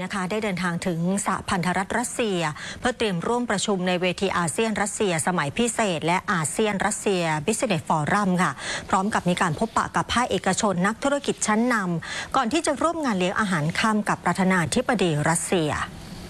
นะคะได้เดินทางถึงสหพันธรัฐรัสเซียเพื่อเตรียมร่วมประชุมในเวทีอาเซียนรัสเซียสมัยพิเศษและอาเซียนรัสเซีย Business Forum ค่ะพร้อมกับมีการพบปะกับภาคเอกชนนักธุรกิจชั้นนำก่อนที่จะร่วมงานเลี้ยงอาหารค่ำกับประธานาธิบดีรัสเซีย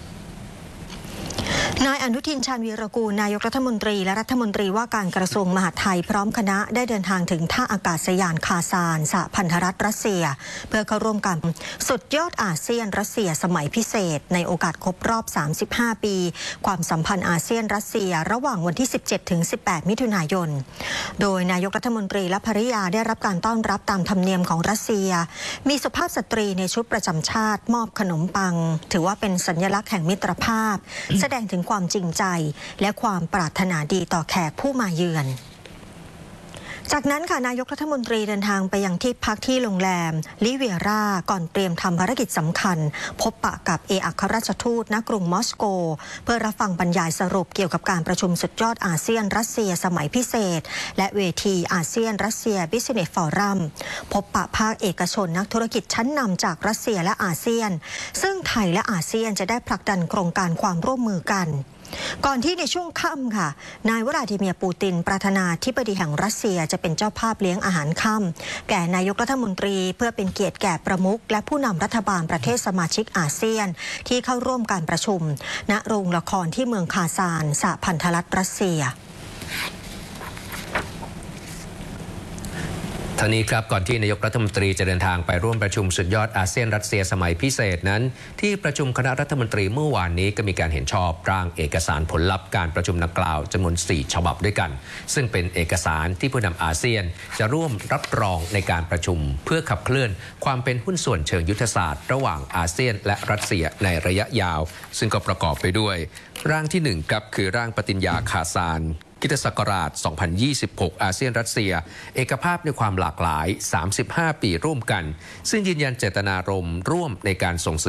นายอนุทินชาญวีรกูลนายกรัฐมนตรีและรัฐมนตรีว่าการกระทรวงมหาดไทยพร้อมคณะได้เดินทางถึงท่าอากาศยานคาซานสหพันธรัฐรัสเซียเพื่อเข้าร่วมกันสุดยอดอาเซียนรัสเซียสมัยพิเศษในโอกาสครบรอบ35ปีความสัมพันธ์อาเซียนรัสเซียระหว่างวันที่17ถึง18มิถุนายนโดยนายกรัฐมนตรีและภริยาได้รับการต้อนรับตามธรรมเนียมของรัสเซียมีสุภาพสตรีในชุดประจำชาติมอบขนมปังถือว่าเป็นสัญลักษณ์แห่งมิตรภาพแสดงถึงความจริงใจและความปรารถนาดีต่อแขกผู้มาเยือนจากนั้นค่ะนายกรัฐมนตรีเดินทางไปยังที่พักที่โรงแรมลิเวียร่าก่อนเตรียมทำภารกิจสำคัญพบปะกับเอกอัครราชทูตณกรุงมอสโกเพื่อรับฟังบรรยายสรุปเกี่ยวกับการประชุมสุดยอดอาเซียนรัสเซียสมัยพิเศษและเวทีอาเซียนรัสเซีย Business Forum พบปะภาคเอกชนนักธุรกิจชั้นนำจากรัสเซียและอาเซียนซึ่งไทยและอาเซียนจะได้ผลักดันโครงการความร่วมมือกันก่อนที่ในช่วงค่ำค่ะนายวลาดิเมียร์ปูตินประธานาธิบดีแห่งรัสเซียจะเป็นเจ้าภาพเลี้ยงอาหารค่ำแก่นายกรัฐมนตรีเพื่อเป็นเกียรติแก่ประมุขและผู้นำรัฐบาลประเทศสมาชิกอาเซียนที่เข้าร่วมการประชุมณโรงละครที่เมืองคาซานสหพันธรัฐรัสเซียทั้งนี้ครับก่อนที่นายกรัฐมนตรีจะเดินทางไปร่วมประชุมสุดยอดอาเซียนรัสเซียสมัยพิเศษนั้นที่ประชุมคณะรัฐมนตรีเมื่อวานนี้ก็มีการเห็นชอบร่างเอกสารผลลัพธ์การประชุมดังกล่าวจำนวน4ฉบับด้วยกันซึ่งเป็นเอกสารที่ผู้นำอาเซียนจะร่วมรับรองในการประชุมเพื่อขับเคลื่อนความเป็นหุ้นส่วนเชิงยุทธศาสตร์ระหว่างอาเซียนและรัสเซียในระยะยาวซึ่งก็ประกอบไปด้วยร่างที่1ครับคือร่างปฏิญญาคาซานค.ศ. 2026 อาเซียนรัสเซียเอกภาพในความหลากหลาย35ปีร่วมกันซึ่งยืนยันเจตนารมณ์ร่วมในการส่งเสริม